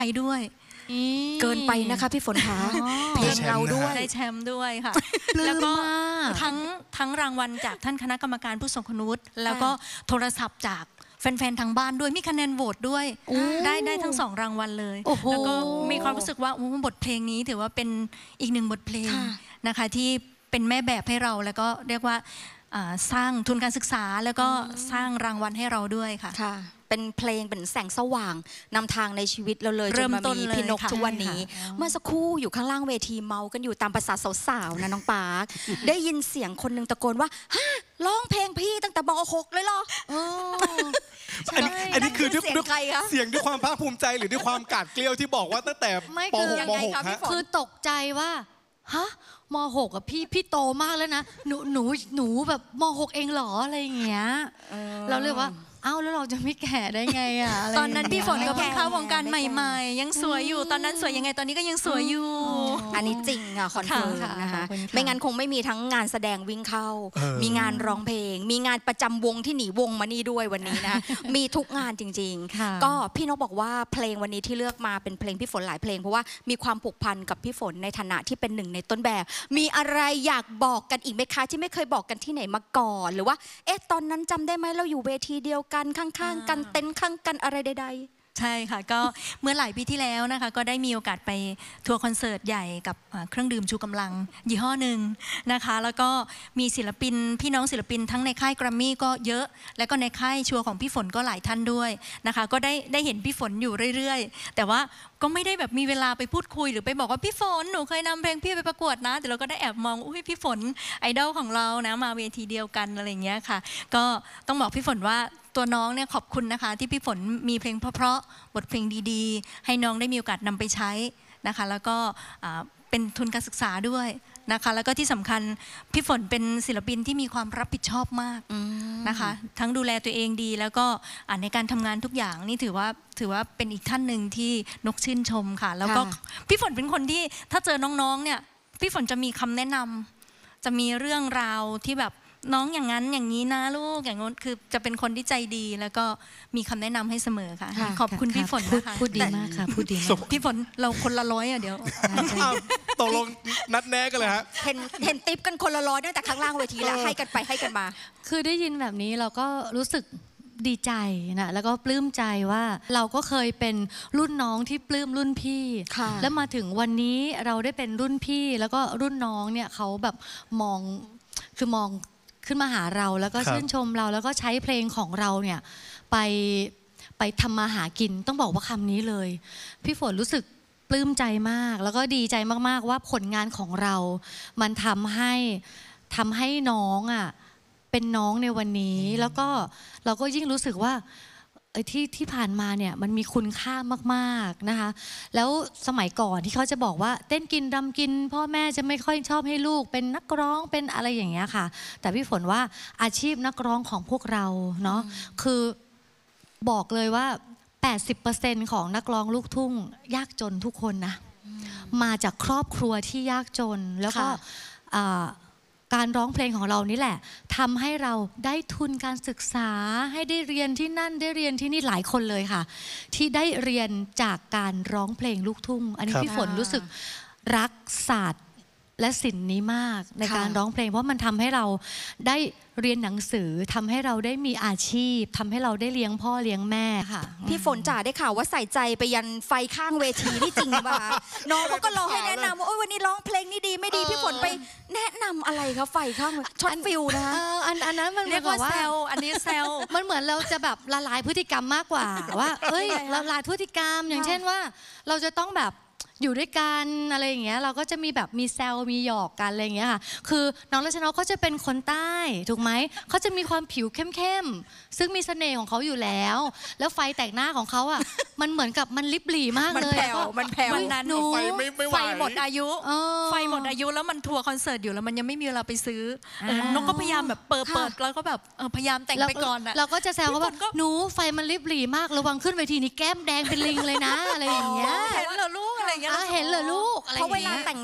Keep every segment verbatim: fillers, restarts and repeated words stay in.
ไปด้วยเกินไปนะคะพี่ฝนคะเพลงเราด้วยได้แชมป์ด้วยค่ะแล้วก็ทั้งทั้งรางวัลจากท่านคณะกรรมการผู้ทรงคุณวุฒิแล้วก็โทรศัพท์จากแฟนๆทางบ้านด้วยมีคะแนนโหวตด้วยได้ได้ทั้งสองรางวัลเลยแล้วก็มีความรู้สึกว่าบทเพลงนี้ถือว่าเป็นอีกหนึ่งบทเพลงนะคะที่เป็นแม่แบบให้เราแล้วก็เรียกว่าสร้างทุนการศึกษาแล้วก็สร้างรางวัลให้เราด้วยค่ะเป็นเพลงเป็นแสงสว่างนำทางในชีวิตเราเลยจนมามีพี่นกทุกวันนี้เมื่อสักครู่อยู่ข้างล่างเวทีเมากันอยู่ตามภาษาสาวๆนะน้องปาร์คได้ยินเสียงคนหนึ่งตะโกนว่าฮะร้องเพลงพี่ตั้งแต่ม.หกเลยเหรออันนี้อันนี้คือด้วยเสียงด้วยความภาคภูมิใจหรือด้วยความกาดเกลียวที่บอกว่าตั้งแต่ป.หก ม.หก ฮะคือตกใจว่าฮะม.หกอะพี่พี่โตมากแล้วนะหนูหนูหนูแบบม.หกเองเหรออะไรอย่างเงี้ยเราเลยว่าเอ้าแล้วเราจะไม่แก่ได้ไงอ่ะตอนนั้นพี่ฝนก็เพิ่งเข้าวงการใหม่ๆยังสวยอยู่ตอนนั้นสวยยังไงตอนนี้ก็ยังสวยอยู่อันนี้จริงอ่ะคอนเฟิร์มนะคะไม่งั้นคงไม่มีทั้งงานแสดงวิ่งเข้ามีงานร้องเพลงมีงานประจำวงที่หนีวงมานี่ด้วยวันนี้นะมีทุกงานจริงๆก็พี่นกบอกว่าเพลงวันนี้ที่เลือกมาเป็นเพลงพี่ฝนหลายเพลงเพราะว่ามีความผูกพันกับพี่ฝนในฐานะที่เป็นหนึ่งในต้นแบบมีอะไรอยากบอกกันอีกไหมคะที่ไม่เคยบอกกันที่ไหนมาก่อนหรือว่าเอ๊ะตอนนั้นจำได้ไหมเราอยู่เวทีเดียวกันข้างๆกันเต้นข้างกันอะไรใดๆใช่ค่ะก็เมื่อหลายปีที่แล้วนะคะก็ได้มีโอกาสไปทัวร์คอนเสิร์ตใหญ่กับเครื่องดื่มชูกำลังยี่ห้อหนึ่งนะคะแล้วก็มีศิลปินพี่น้องศิลปินทั้งในค่ายแกรมมี่ก็เยอะแล้วก็ในค่ายชัวร์ของพี่ฝนก็หลายท่านด้วยนะคะก็ได้ได้เห็นพี่ฝนอยู่เรื่อยๆแต่ว่าก็ไม่ได้แบบมีเวลาไปพูดคุยหรือไปบอกว่าพี่ฝนหนูเคยนำเพลงพี่ไปประกวดนะแต่เราก็ได้แอบมองอุ้ยพี่ฝนไอดอลของเรานะมาเวทีเดียวกันอะไรอย่างเงี้ยค่ะก็ต้องบอกพี่ฝนว่าตัวน้องเนี่ยขอบคุณนะคะที่พี่ฝนมีเพลงเพราะๆบทเพลงดีๆให้น้องได้มีโอกาสนำไปใช้นะคะแล้วก็เป็นทุนการศึกษาด้วยนะคะแล้วก็ที่สำคัญพี่ฝนเป็นศิลปินที่มีความรับผิดชอบมากนะคะทั้งดูแลตัวเองดีแล้วก็ในการทำงานทุกอย่างนี่ถือว่าถือว่าเป็นอีกท่านหนึ่งที่นกชื่นชมค่ะแล้วก็พี่ฝนเป็นคนที่ถ้าเจอน้องๆเนี่ยพี่ฝนจะมีคำแนะนำจะมีเรื่องราวที่แบบน้องอย่างนั้นอย่างนี้นะลูกอย่างงี้คือจะเป็นคนที่ใจดีแล้วก็มีคำแนะนำให้เสมอค่ะขอบคุณพี่ฝนนะคะพูดดีมากค่ะพูดดีมากพี่ฝนเราคนละร้อยอ่ะเดี๋ยวตกลงนัดแนะกันเลยฮะเห็นเห็นติ๊บกันคนละร้อยตั้งแต่ข้างล่างเวทีแล้วให้กันไปให้กันมาคือได้ยินแบบนี้เราก็รู้สึกดีใจนะแล้วก็ปลื้มใจว่าเราก็เคยเป็นรุ่นน้องที่ปลื้มรุ่นพี่แล้วมาถึงวันนี้เราได้เป็นรุ่นพี่แล้วก็รุ่นน้องเนี่ยเขาแบบมองคือมองขึ้นมาหาเราแล้วก็ชื่นชมเราแล้วก็ใช้เพลงของเราเนี่ยไปไปทำมาหากินต้องบอกว่าคำนี้เลยพี่ฝนรู้สึกปลื้มใจมากแล้วก็ดีใจมากๆว่าผลงานของเรามันทำให้ทำให้น้องอ่ะเป็นน้องในวันนี้แล้วก็เราก็ยิ่งรู้สึกว่าที่ที่ผ่านมาเนี่ยมันมีคุณค่ามากๆนะคะแล้วสมัยก่อนที่เขาจะบอกว่าเต้นกินดำกินพ่อแม่จะไม่ค่อยชอบให้ลูกเป็นนักร้องเป็นอะไรอย่างเงี้ยค่ะแต่พี่ฝนว่าอาชีพนักร้องของพวกเราเนาะคือบอกเลยว่า แปดสิบเปอร์เซ็นต์ ของนักร้องลูกทุ่งยากจนทุกคนนะมาจากครอบครัวที่ยากจนแล้วก็การร้องเพลงของเรานี่แหละทำให้เราได้ทุนการศึกษาให้ได้เรียนที่นั่นได้เรียนที่นี่หลายคนเลยค่ะที่ได้เรียนจากการร้องเพลงลูกทุ่งอันนี้พี่ฝนรู้สึกรักศาสตร์และศิลป์นี้มากในการร้องเพลงเพราะมันทำให้เราได้เรียนหนังสือทำให้เราได้มีอาชีพทำให้เราได้เลี้ยงพ่อเลี้ยงแม่ค่ะพี่ฝนจ๋าได้ข่าวว่าใส่ใจไปยันไฟข้างเวทีนี่จริงป่ะน้องเขาก็รอให้แนะนำว่าโอ้ยวันนี้ร้องเพลงนี่ดีไม่ดีพี่ฝนไปแนะนำอะไรคะไฟข้างช็อตฟิลนะคะอันอันนั้นมันเรียกว่าเซลอันนี้เซลมันเหมือนเราจะแบบละลายพฤติกรรมมากกว่าว่าเอ้ยละลายพฤติกรรมอย่างเช่นว่าเราจะต้องแบบอยู่ด้วยกันอะไรอย่างเงี้ยเราก็จะมีแบบมีแซวมีหยอกกันอะไรอย่างเงี้ยค่ะคือน้องรัชนกเขาจะเป็นคนใต้ถูกไหมเขาจะมีความผิวเข้มๆซึ่งมีเสน่ห์ของเขาอยู่แล้วแล้วไฟแต่งหน้าของเขาอ่ะมันเหมือนกับมันลิบหลี่มากเลยมันแผ่วมันแผ่ววันนั้นไฟไฟหมดอายุไฟหมดอายุแล้วมันทัวร์คอนเสิร์ตอยู่แล้วมันยังไม่มีเวลาไปซื้อนกก็พยายามแบบเปิดเปิดแล้วก็แบบพยายามแต่งไปก่อนอ่ะเราก็จะแซวเขาว่าหนูไฟมันลิบหลี่มากระวังขึ้นเวทีนี้แก้มแดงเป็นลิงเลยนะอะไรอย่างเงี้ยเห็นเหรอลูกอะไรอย่างเงี้ยเห็นเหรอลูกเพราะเวลาแต่งหน้าไฟ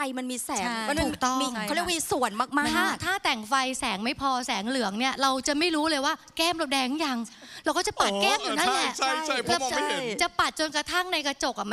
มันมีแสงใช่มันถูกต้องมีเขาเรียกว่ามีส่วนมากถ้าๆถ้าแต่งไฟแสงไม่พอแสงเหลืองเนี่ยเราจะไม่รู้เลยว่าแก้มเราแดงยังเราก็จะปัดแก้มอยู่นั่นแหละใช่ใช่ใช่เพราะมองไม่เห็นจะปัดจนกระทั่งในกระจกอะ